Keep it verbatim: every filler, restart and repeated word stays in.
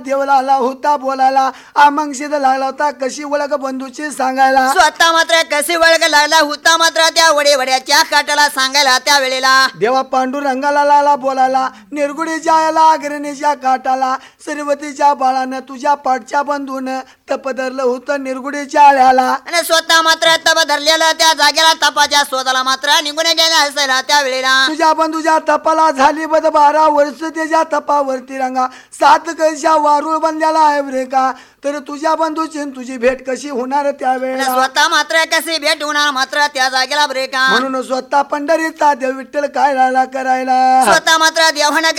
देव लागला होता बोलायला आमंगशीत लागला होता कशी ओळख बंधूची सांगायला स्वतः मात्र कशी वळग लागला होता मात्र त्या वडे वड्याच्या काटाला सांगायला त्या वेळेला देवा पांडुरंगाला लागला बोलायला निरगुडीच्या याला अग्रणीच्या काटाला सरवतीच्या बाळानं तुझ्या पाठच्या बंधून तप धरलं होतं निरगुडीच्या आळ्याला आणि स्वतः मात्र तप धरलेला त्या जागेला तपाच्या स्वतःला मात्र निघून गेला असायला त्या वेळेला तुझ्या बंधूच्या तपाला झाली बद बारा वर्ष त्याच्या तपावरती रंगा सात कशा वारूळ बंद्याला आहे रे का तर तुझ्या बंधूची न तुझी भेट कशी होणार त्यावेळेला स्वतः मात्र कशी भेट होणार मात्र त्या जागेला ब्रेका म्हणून स्वतः पंढरीचा देव विठ्ठल काय राहिला करायला स्वतः मात्र देवानं